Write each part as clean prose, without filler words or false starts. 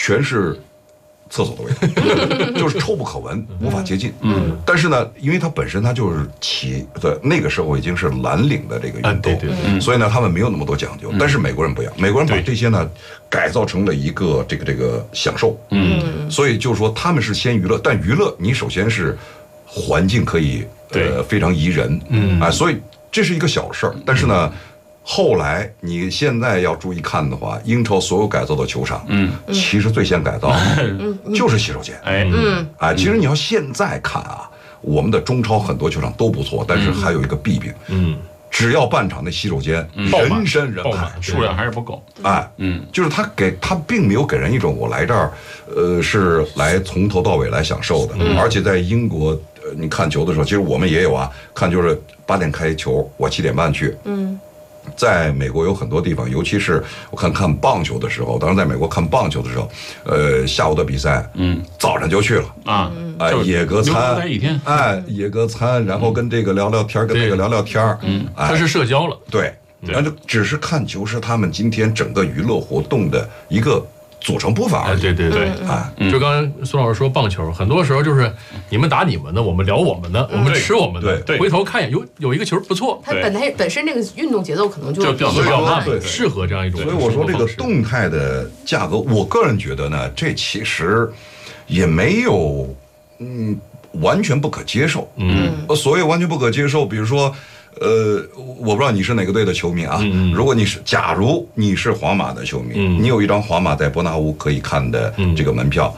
全是厕所的味道，就是臭不可闻，无法接近。但是呢，因为它本身它就是那个时候已经是蓝领的这个运动，所以呢，他们没有那么多讲究。但是美国人不一样，美国人把这些呢改造成了一个这个享受。所以就是说他们是先娱乐，但娱乐你首先是环境可以非常宜人，所以这是一个小事儿。但是呢。后来，你现在要注意看的话，英超所有改造的球场，其实最先改造就是洗手间。其实你要现在看啊，我们的中超很多球场都不错，但是还有一个弊病，只要半场的洗手间人山人海， 数量还是不够。 就是他并没有给人一种我来这儿，是来从头到尾来享受的。而且在英国，你看球的时候，其实我们也有啊，看就是8点开球，我7点半去。在美国有很多地方，尤其是我看棒球的时候，当时在美国看棒球的时候，下午的比赛，早上就去了野格餐，野格餐，然后跟这个聊聊天，跟那个聊聊天， 它是社交了， 对，然后只是看球是他们今天整个娱乐活动的一个组成部分而已。 对，就刚才苏老师说棒球，很多时候就是你们打你们的，我们聊我们的，我们吃我们的，回头看一眼有一个球不错， 它本身这个运动节奏可能就比较慢，适合这样一种。 所以我说这个动态的价格，我个人觉得呢，这其实也没有完全不可接受。所谓完全不可接受，比如说。我不知道你是哪个队的球迷啊？假如你是皇马的球迷，你有一张皇马在伯纳乌可以看的这个门票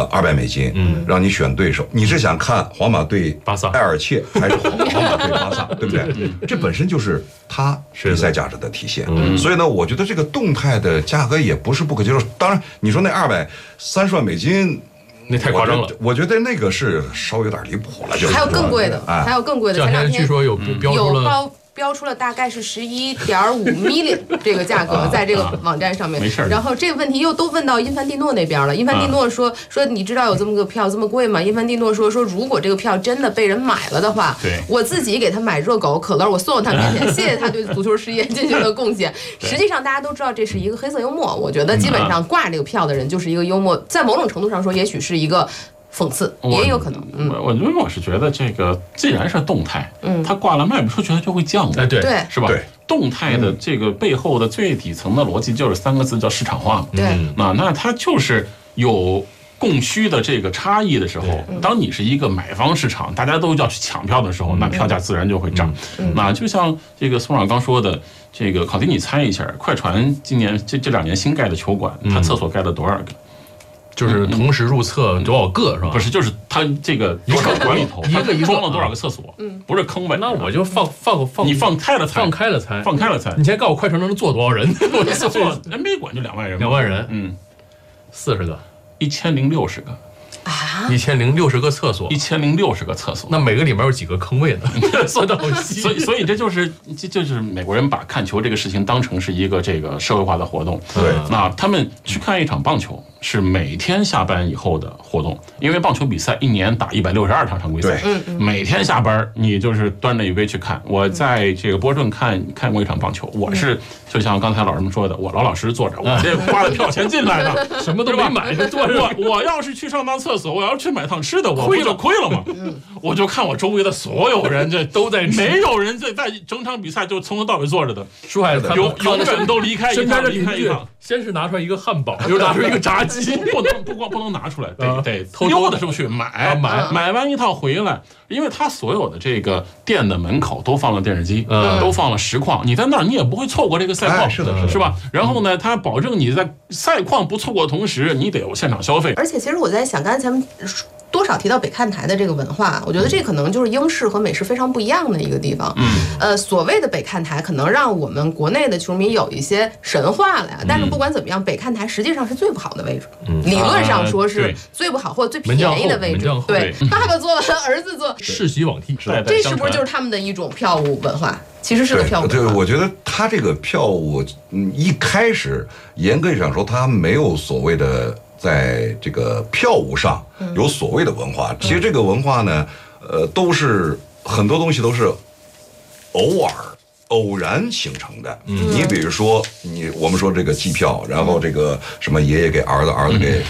，$200，让你选对手，你是想看皇马对巴萨、 埃尔切，还是皇马对巴萨，对不对？这本身就是它比赛价值的体现。所以呢，我觉得这个动态的价格也不是不可接受。当然，你说那$230万。 那太夸张了， 我觉得那个是稍微有点离谱了， 还有更贵的，还有更贵的。 这两天据说有标出了大概是11.5 million 这个价格，在这个网站上面。 没事。 然后这个问题又都问到因凡蒂诺那边了。因凡蒂诺说你知道有这么个票这么贵吗？因凡蒂诺说如果这个票真的被人买了的话，我自己给他买热狗、可乐，我送到他面前，谢谢他对足球事业进行的贡献。实际上大家都知道这是一个黑色幽默，我觉得基本上挂这个票的人就是一个幽默，在某种程度上说，也许是一个。讽刺也有可能。 我是觉得这个既然是动态，它挂了卖不出去，它就会降的。 对， 是吧？对，动态的这个背后的最底层的逻辑就是3个字，叫市场化嘛。 对， 那它就是有供需的这个差异的时候，当你是一个买方市场，大家都要去抢票的时候，那票价自然就会涨。那就像这个宋老刚说的，这个考迪，你猜一下，快船今年这2年新盖的球馆，它厕所盖了多少个？ 就是同时入厕多少个是吧？ 不是，就是它这个游客馆里头，一个装了多少个厕所？不是坑位。 那我就放， 你放开了猜，放开了猜。 你先告诉我快船能坐多少人？ 我厕所 NBA 馆就2万人 ，2万人，40个 ，1060个。 1060个厕所 ，1060个厕所， 那每个里面有几个坑位呢？算到所以这就是美国人把看球这个事情当成是一个这个社会化的活动。 对， 那他们去看一场棒球是每天下班以后的活动，因为棒球比赛1年打162场常规赛，每天下班你就是端着一杯去看。我在这个波士顿看过一场棒球，我是就像刚才老师们说的，我老老实实坐着，我这花了票钱进来的， 什么都没买就坐着。 我要是去上趟厕所，我要去买趟吃的，我不就亏了吗？我就看我周围的所有人，这都在，没有人在整场比赛就从头到尾坐着的。 舒海永远都离开一趟，离开一趟。 先是拿出来一个汉堡，又拿出一个炸鸡， 不能拿出来，得溜达出去买完一套回来，因为他所有的这个店的门口都放了电视机，都放了实况，你在那儿你也不会错过这个赛况，是吧？然后呢，他保证你在赛况不错过的同时，你得有现场消费。 而且其实我在想，刚才咱们多少提到北看台的这个文化，我觉得这可能就是英式和美式非常不一样的一个地方。所谓的北看台可能让我们国内的球迷有一些神话了呀，但是不管怎么样，北看台实际上是最不好的位置，理论上说是最不好或者最便宜的位置。对，爸爸坐完，儿子坐， 世袭罔替， 这是不是就是他们的一种票务文化？其实是个票务。 对，我觉得他这个票务一开始严格上说，他没有所谓的在这个票务上有所谓的文化。其实这个文化呢，都是很多东西都是偶然形成的。你比如说，我们说这个计票，然后这个什么爷爷给儿子，儿子给